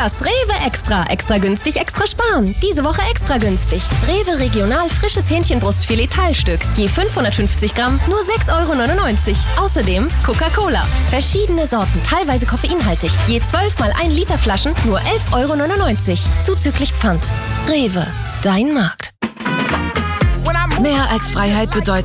Das Rewe Extra. Extra günstig, extra sparen. Diese Woche extra günstig. Rewe Regional frisches Hähnchenbrustfilet Teilstück. Je 550 Gramm, nur 6,99 €. Außerdem Coca-Cola. Verschiedene Sorten, teilweise koffeinhaltig. Je 12 mal 1 Liter Flaschen, nur 11,99 €. Zuzüglich Pfand. Rewe. Dein Markt. Mehr als Freiheit bedeutet